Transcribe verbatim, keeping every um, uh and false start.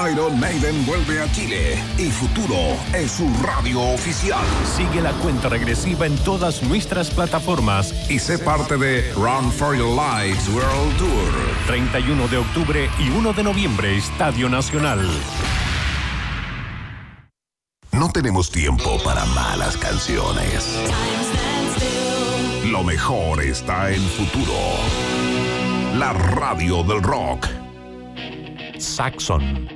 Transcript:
Iron Maiden vuelve a Chile y Futuro es su radio oficial. Sigue la cuenta regresiva en todas nuestras plataformas y sé parte de Run for Your Lives World Tour. treinta y uno de octubre y uno de noviembre, Estadio Nacional. No tenemos tiempo para malas canciones. Lo mejor está en Futuro, la radio del rock. Saxon,